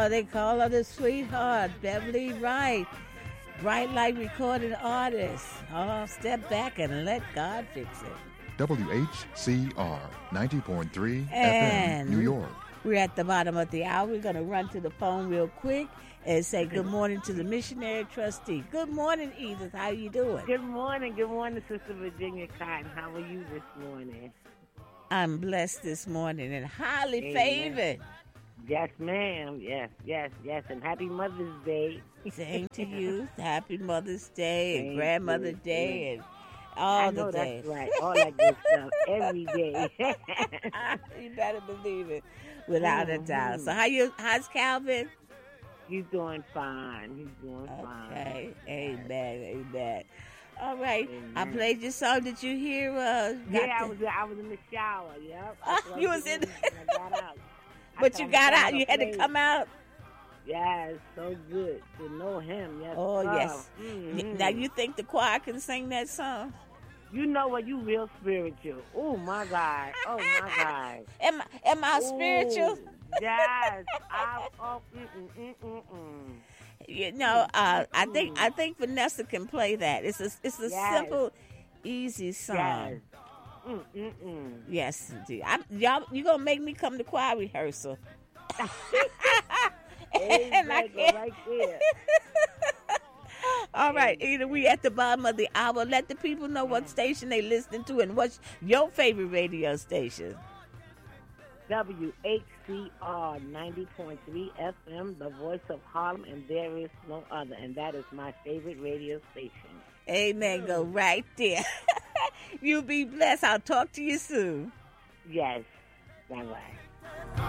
Oh, they call her the sweetheart, Beverly Wright. Bright light recording artist. Oh, step back and let God fix it. WHCR 90.3 And FM, New York. We're at the bottom of the hour. We're going to run to the phone real quick and say good morning to the missionary trustee. Good morning, Edith. How you doing? Good morning, Sister Virginia Cotton. How are you this morning? I'm blessed this morning and highly Amen. favored. Yes, ma'am. Yes. And happy Mother's Day. Same to you. Happy Mother's Day and Thank Grandmother's you. Day and all I the know days. that's right. All that good stuff every day. You better believe it, without a doubt. So how's Calvin? He's doing fine. Okay. Amen. All right. Amen. I played your song. Did you hear? I was in the shower. Yep. You was in. I got out. But you got out. You had to come out. Yes, so good to know him. Yes. Oh, sir. yes. Mm-hmm. Now, you think the choir can sing that song? You know what? You real spiritual. Oh, my God. Am I spiritual? Yes. You know, I think Vanessa can play that. It's a Yes. simple, easy song. Yes. Yes, indeed. You gonna make me come to choir rehearsal? And I can't. Right there. All right, Eda, we at the bottom of the hour. Let the people know what station they listening to and what's your favorite radio station. WHCR 90.3 FM, the voice of Harlem, and there is no other. And that is my favorite radio station. Amen. Go right there. You be blessed. I'll talk to you soon. Yes. Bye-bye.